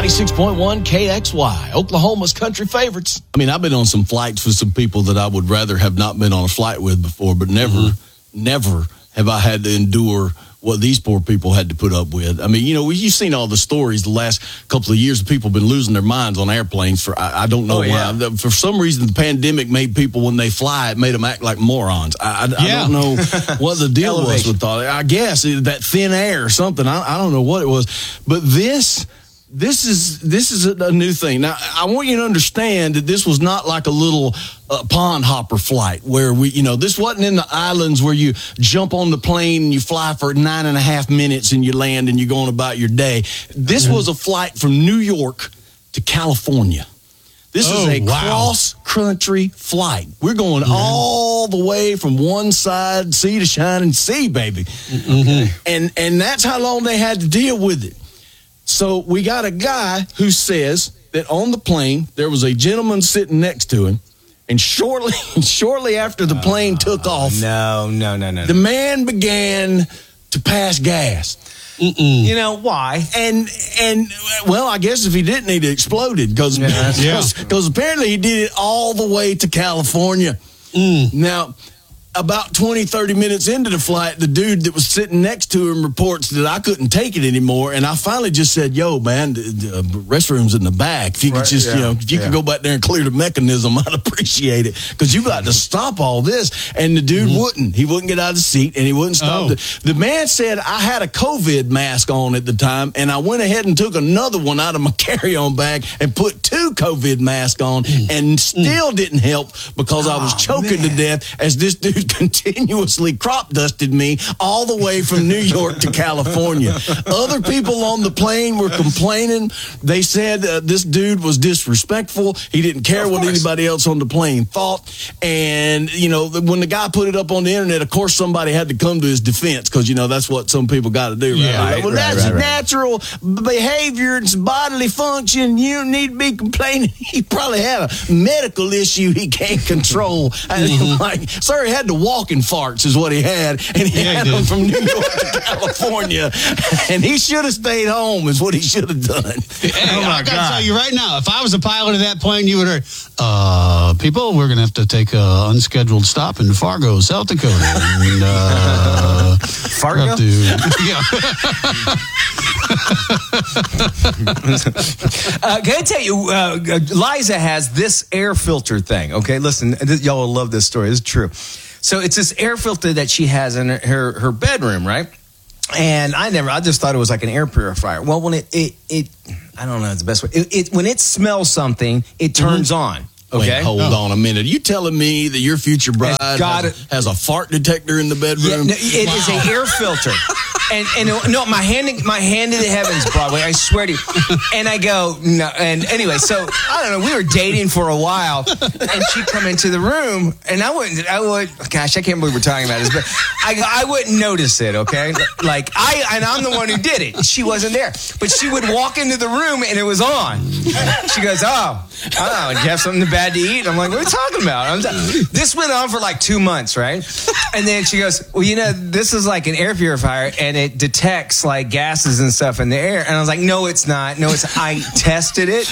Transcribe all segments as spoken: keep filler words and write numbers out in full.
ninety-six point one K X Y, Oklahoma's country favorites. I mean, I've been on some flights with some people that I would rather have not been on a flight with before, but never, mm-hmm. never have I had to endure what these poor people had to put up with. I mean, you know, you've seen all the stories the last couple of years of people been losing their minds on airplanes for, I, I don't know oh, why. Yeah. For some reason, the pandemic made people, when they fly, it made them act like morons. I, I, yeah. I don't know what the deal was with all I guess it, that thin air or something. I, I don't know what it was. But this... This is this is a, a new thing. Now, I want you to understand that this was not like a little uh, pond hopper flight where we, you know, this wasn't in the islands where you jump on the plane and you fly for nine and a half minutes and you land and you're going about your day. This mm-hmm. was a flight from New York to California. This oh, is a wow. cross-country flight. We're going mm-hmm. all the way from one side, sea to shining sea, baby. Mm-hmm. And and that's how long they had to deal with it. So we got a guy who says that on the plane, there was a gentleman sitting next to him, and shortly shortly after the plane uh, took off, no, no, no, no, the man began to pass gas. Mm-mm. You know, why? And, and well, I guess if he didn't, he'd exploded, because yeah, yeah. apparently he did it all the way to California. Mm. Now, about twenty, thirty minutes into the flight, the dude that was sitting next to him reports that I couldn't take it anymore. And I finally just said, yo, man, the, the restroom's in the back. If you could right, just, yeah, you know, if you yeah. could go back there and clear the mechanism, I'd appreciate it. Because you got to stop all this. And the dude mm-hmm. wouldn't. He wouldn't get out of the seat, and he wouldn't stop. Oh. The, the man said I had a COVID mask on at the time, and I went ahead and took another one out of my carry-on bag and put two COVID masks on, mm. and still mm. didn't help, because oh, I was choking man. to death as this dude continuously crop dusted me all the way from New York to California. Other people on the plane were complaining. They said uh, this dude was disrespectful. He didn't care what anybody else on the plane thought. And, you know, when the guy put it up on the internet, of course somebody had to come to his defense, because, you know, that's what some people got to do. Right? Yeah, Like, well, right, that's right, right. natural behavior. It's bodily function. You don't need to be complaining. He probably had a medical issue he can't control. Mm-hmm. Like, sir, he had to walk in farts is what he had, and he yeah, had he them from New York to California, and he should have stayed home is what he should have done. Hey, oh my I gotta God. tell you right now, if I was a pilot of that plane, you would have heard, uh, people, we're going to have to take an unscheduled stop in Fargo, South Dakota. And, uh, Fargo? To, yeah. uh, can I tell you, uh, Liza has this air filter thing, okay? Listen, this, y'all will love this story. It's true. So it's this air filter that she has in her, her, her bedroom, right? And I never, I just thought it was like an air purifier. Well, when it, it, it I don't know, it's the best way. It, it, when it smells something, it turns mm-hmm. on. Okay. Wait, hold oh. on a minute. Are you telling me that your future bride has, has a fart detector in the bedroom? Yeah, no, it wow. is an air filter. And and no, my hand, my hand to the heavens, Broadway. I swear to you. And I go no. And anyway, so I don't know. We were dating for a while, and she'd come into the room, and I wouldn't. I would. Gosh, I can't believe we're talking about this, but I I wouldn't notice it. Okay, like I and I'm the one who did it. She wasn't there, but she would walk into the room, and it was on. She goes, "Oh, oh, did you have something bad to eat?" I'm like, "What are you talking about?" I'm t- this went on for like two months, right? And then she goes, "Well, you know, this is like an air purifier, and it detects like gases and stuff in the air." And I was like, "No, it's not. No, it's." I tested it.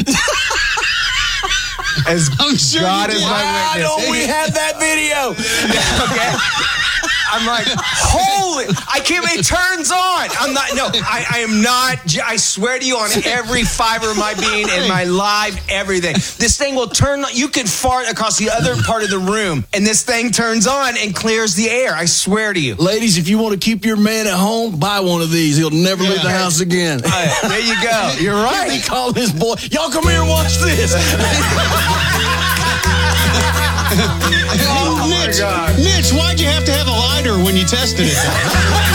As I'm sure God you is did. my witness. Why don't we have that video? Okay. I'm like, holy, I can't, it turns on. I'm not, no, I, I am not, I swear to you on every fiber of my being and my live everything. This thing will turn, you can fart across the other part of the room and this thing turns on and clears the air. I swear to you. Ladies, if you want to keep your man at home, buy one of these. He'll never yeah. leave the house again. Right, there you go. You're right. He called his boy, y'all come here and watch this. Oh, Mitch, Mitch, why'd you have to have a lighter when you tested it?